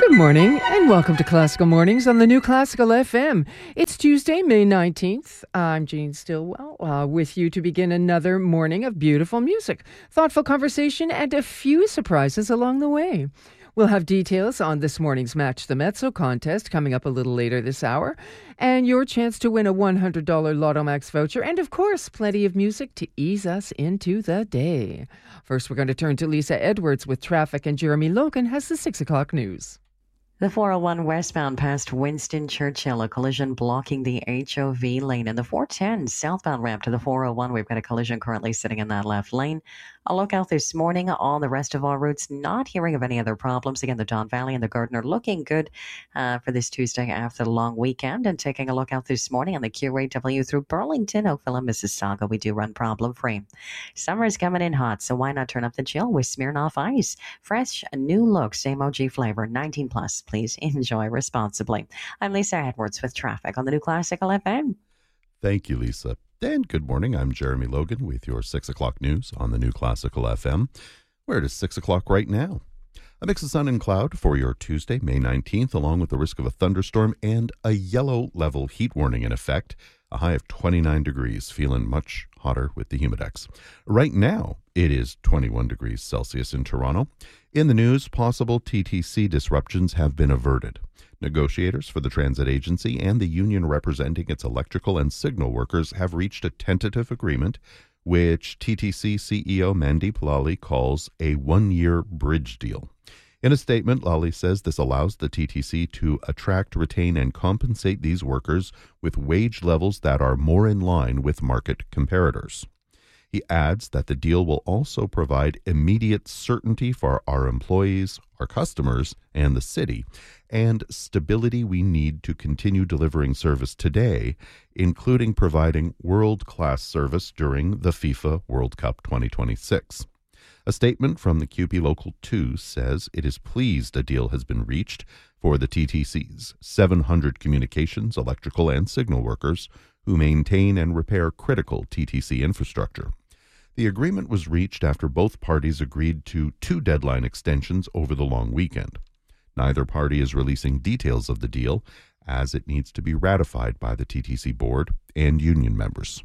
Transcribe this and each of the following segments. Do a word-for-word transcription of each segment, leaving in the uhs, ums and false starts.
Good morning and welcome to Classical Mornings on the New Classical F M. It's Tuesday, May nineteenth. I'm Jean Stillwell uh, with you to begin another morning of beautiful music, thoughtful conversation, and a few surprises along the way. We'll have details on this morning's Match the Mezzo contest coming up a little later this hour, and your chance to win a one hundred dollars Lotto Max voucher, and of course, plenty of music to ease us into the day. First, we're going to turn to Lisa Edwards with traffic, and Jeremy Logan has the six o'clock news. The four oh one westbound past Winston Churchill, a collision blocking the H O V lane. And the four ten southbound ramp to the four oh one, we've got a collision currently sitting in that left lane. A look out this morning on the rest of our routes, not hearing of any other problems. Again, the Don Valley and the Gardiner looking good uh, for this Tuesday after the long weekend. And taking a look out this morning on the Q A W through Burlington, Oakville, and Mississauga, we do run problem-free. Summer is coming in hot, so why not turn up the chill with Smirnoff Ice? Fresh, new look, same O G flavor, nineteen plus. Please enjoy responsibly. I'm Lisa Edwards with traffic on the New Classical F M. Thank you, Lisa. And good morning. I'm Jeremy Logan with your six o'clock news on the New Classical F M, where it is six o'clock right now. A mix of sun and cloud for your Tuesday, May nineteenth, along with the risk of a thunderstorm and a yellow level heat warning in effect. A high of twenty-nine degrees, feeling much hotter with the humidex. Right now, it is twenty-one degrees Celsius in Toronto. In the news, possible T T C disruptions have been averted. Negotiators for the transit agency and the union representing its electrical and signal workers have reached a tentative agreement, which T T C C E O Mandeep Lally calls a one-year bridge deal. In a statement, Lally says this allows the T T C to attract, retain, and compensate these workers with wage levels that are more in line with market comparators. He adds that the deal will also provide immediate certainty for our employees, our customers, and the city, and stability we need to continue delivering service today, including providing world-class service during the FIFA World Cup twenty twenty-six. A statement from the Q P Local two says it is pleased a deal has been reached for the T T C's seven hundred communications, electrical, and signal workers who maintain and repair critical T T C infrastructure. The agreement was reached after both parties agreed to two deadline extensions over the long weekend. Neither party is releasing details of the deal, as it needs to be ratified by the T T C board and union members.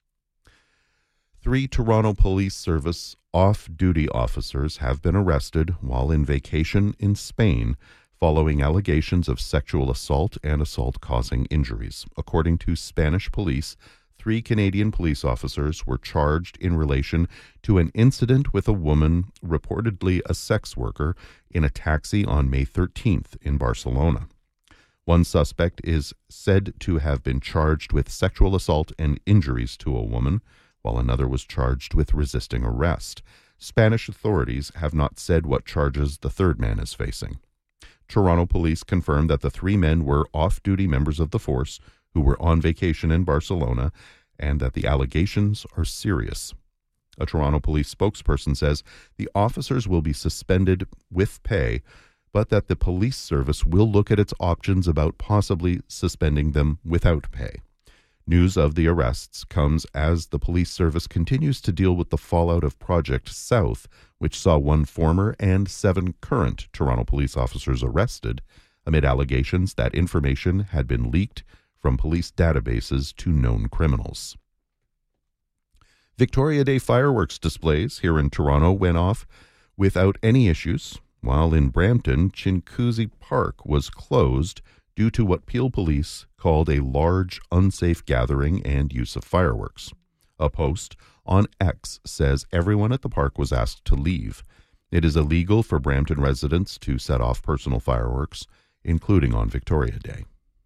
Three Toronto Police Service off-duty officers have been arrested while in vacation in Spain following allegations of sexual assault and assault causing injuries. According to Spanish police, three Canadian police officers were charged in relation to an incident with a woman, reportedly a sex worker, in a taxi on May thirteenth in Barcelona. One suspect is said to have been charged with sexual assault and injuries to a woman, while another was charged with resisting arrest. Spanish authorities have not said what charges the third man is facing. Toronto police confirmed that the three men were off-duty members of the force who were on vacation in Barcelona, and that the allegations are serious. A Toronto police spokesperson says the officers will be suspended with pay, but that the police service will look at its options about possibly suspending them without pay. News of the arrests comes as the police service continues to deal with the fallout of Project South, which saw one former and seven current Toronto police officers arrested amid allegations that information had been leaked from police databases to known criminals. Victoria Day fireworks displays here in Toronto went off without any issues, while in Brampton, Chinguacousy Park was closed due to what Peel Police called a large, unsafe gathering and use of fireworks. A post on X says everyone at the park was asked to leave. It is illegal for Brampton residents to set off personal fireworks, including on Victoria Day.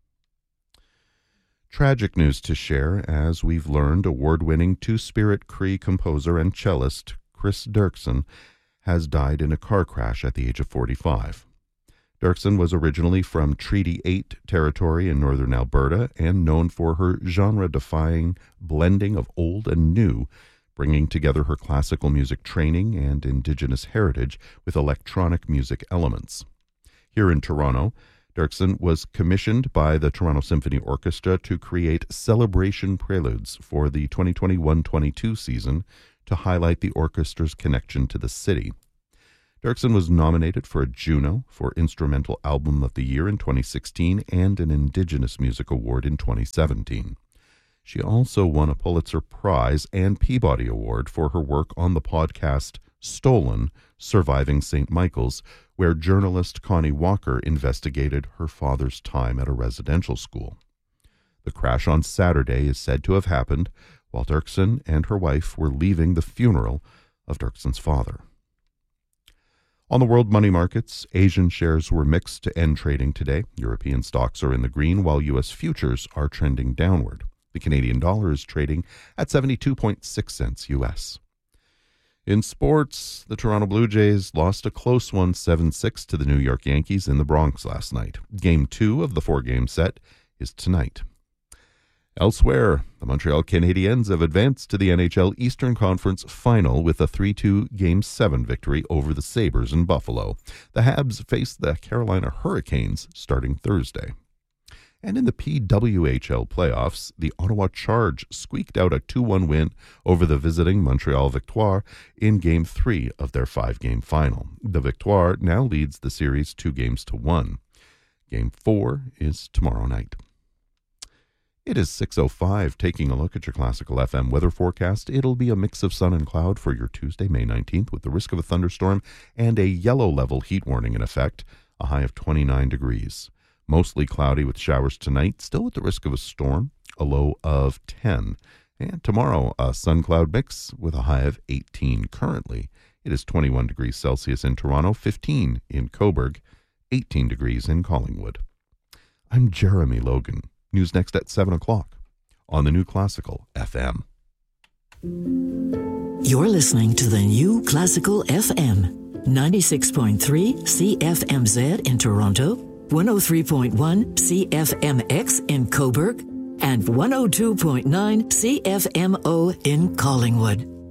Tragic news to share, as we've learned award-winning Two-Spirit Cree composer and cellist Chris Dirksen has died in a car crash at the age of forty-five. Dirksen was originally from Treaty eight territory in northern Alberta and known for her genre-defying blending of old and new, bringing together her classical music training and Indigenous heritage with electronic music elements. Here in Toronto, Dirksen was commissioned by the Toronto Symphony Orchestra to create celebration preludes for the twenty twenty-one twenty-two season to highlight the orchestra's connection to the city. Dirksen was nominated for a Juno for Instrumental Album of the Year in twenty sixteen and an Indigenous Music Award in twenty seventeen. She also won a Pulitzer Prize and Peabody Award for her work on the podcast Stolen: Surviving Saint Michael's, where journalist Connie Walker investigated her father's time at a residential school. The crash on Saturday is said to have happened while Dirksen and her wife were leaving the funeral of Dirksen's father. On the world money markets, Asian shares were mixed to end trading today. European stocks are in the green, while U S futures are trending downward. The Canadian dollar is trading at seventy-two point six cents U S. In sports, the Toronto Blue Jays lost a close one seven six to the New York Yankees in the Bronx last night. Game two of the four-game set is tonight. Elsewhere, the Montreal Canadiens have advanced to the N H L Eastern Conference Final with a three two Game seven victory over the Sabres in Buffalo. The Habs face the Carolina Hurricanes starting Thursday. And in the P W H L playoffs, the Ottawa Charge squeaked out a two one win over the visiting Montreal Victoire in Game three of their five-game final. The Victoire now leads the series two games to one. Game four is tomorrow night. It is six oh five. Taking a look at your Classical F M weather forecast. It'll be a mix of sun and cloud for your Tuesday, May nineteenth, with the risk of a thunderstorm and a yellow level heat warning in effect, a high of twenty-nine degrees. Mostly cloudy with showers tonight, still at the risk of a storm, a low of ten. And tomorrow, a sun-cloud mix with a high of eighteen. Currently, it is twenty-one degrees Celsius in Toronto, fifteen in Cobourg, eighteen degrees in Collingwood. I'm Jeremy Logan. News next at seven o'clock on the New Classical F M. You're listening to the New Classical F M, ninety-six point three C F M Z in Toronto, one oh three point one C F M X in Cobourg, and one oh two point nine C F M O in Collingwood.